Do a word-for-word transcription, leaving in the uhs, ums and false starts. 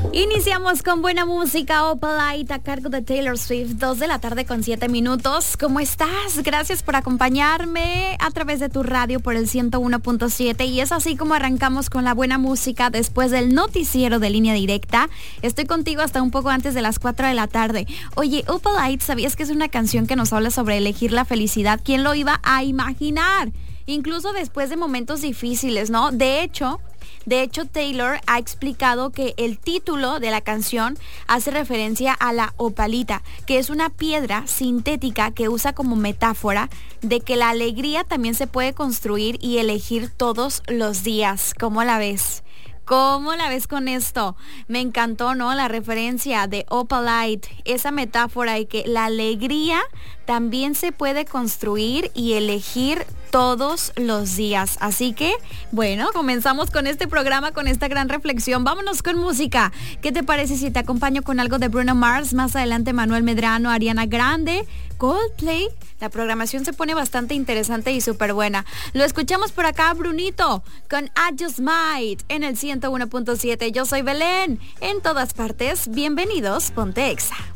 Iniciamos con buena música, Opalite a cargo de Taylor Swift, dos de la tarde con siete minutos. ¿Cómo estás? Gracias por acompañarme a través de tu radio por el ciento uno punto siete y es así como arrancamos con la buena música después del noticiero de Línea Directa. Estoy contigo hasta un poco antes de las cuatro de la tarde. Oye, Opalite, ¿sabías que es una canción que nos habla sobre elegir la felicidad? ¿Quién lo iba a imaginar? Incluso después de momentos difíciles, ¿no? De hecho... De hecho, Taylor ha explicado que el título de la canción hace referencia a la opalita, que es una piedra sintética que usa como metáfora de que la alegría también se puede construir y elegir todos los días. ¿Cómo la ves? ¿Cómo la ves con esto? Me encantó, ¿no? La referencia de Opalite, esa metáfora de que la alegría también se puede construir y elegir todos los días. Así que, bueno, comenzamos con este programa, con esta gran reflexión. Vámonos con música. ¿Qué te parece si te acompaño con algo de Bruno Mars? Más adelante Manuel Medrano, Ariana Grande, Coldplay. La programación se pone bastante interesante y súper buena. Lo escuchamos por acá, Brunito, con I Just Might en el ciento uno punto siete. Yo soy Belén. En todas partes, bienvenidos, ponte Exa.